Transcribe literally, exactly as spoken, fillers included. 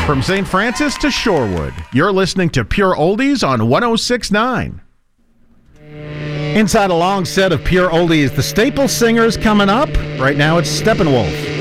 From Saint Francis to Shorewood, you're listening to Pure Oldies on one oh six point nine. Inside a long set of Pure Oldies, the Staple Singers coming up. Right now it's Steppenwolf.